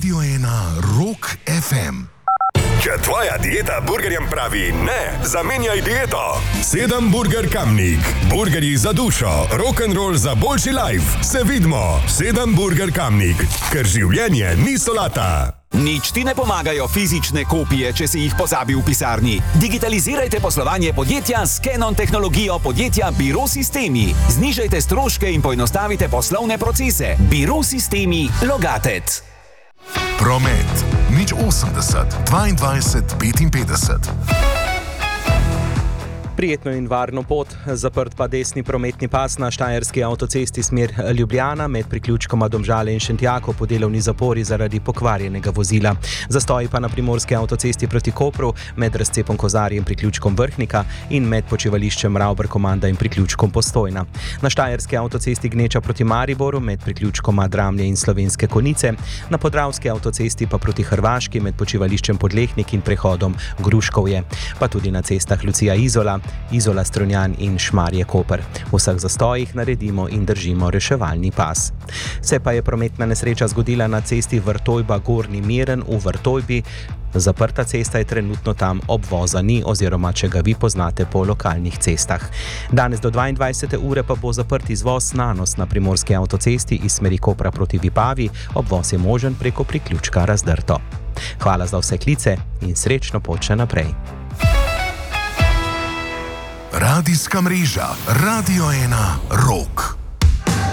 Radio 1 Rock FM. Če tvoja dieta burgerjem pravi ne, zamenjaj dieto. 7 Burger Kamnik. Burgerji za dušo, rock'n'roll za boljši life. Se vidimo. 7 Burger Kamnik. Ker življenje ni solata. Nič ti ne pomagajo fizične kopije, če si jih pozabil v pisarni. Digitalizirajte poslovanje podjetja s Canon tehnologijo podjetja Biro Sistemi. Znižajte stroške in poenostavite poslovne procese. Biro Sistemi Logatet. Promet. 080 22 55. Prijetno in varno pot, zaprt pa desni prometni pas na štajerski avtocesti smer Ljubljana med priključkoma Domžale in Šentjako po delovni zapori zaradi pokvarjenega vozila. Zastoji pa na primorski avtocesti proti Kopru med razcepom Kozarje in priključkom Vrhnika in med počivališčem Ravber-Komanda in priključkom Postojna. Na štajerski avtocesti Gneča proti Mariboru med priključkoma Dramlje in Slovenske Konjice, na podravski avtocesti pa proti Hrvaški med počivališčem Podlehnik in prehodom Gruškovje, pa tudi na cestah Lucija-Izola, Izola-Strunjan in Šmarje-Koper. V vseh zastojih naredimo in držimo reševalni pas. Se pa je prometna nesreča zgodila na cesti Vrtojba-Gornji Miren v Vrtojbi. Zaprta cesta je trenutno tam, obvoza ni oziroma če ga vi poznate po lokalnih cestah. Danes do 22. ure pa bo zaprt izvoz Nanos na primorski avtocesti iz smeri Kopra proti Vipavi, obvoz je možen preko priključka Razdrto. Hvala za vse klice in srečno pot še naprej. Radijska mreža Radio 1 Rock.